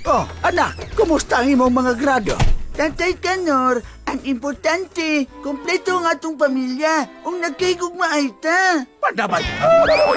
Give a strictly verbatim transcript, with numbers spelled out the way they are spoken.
Oh, anak, kumusta ang imong mga grado? Tatay Kanor, ang importante, kompleto ang atong pamilya. Kung nagkaigugma ay ta. Padaman.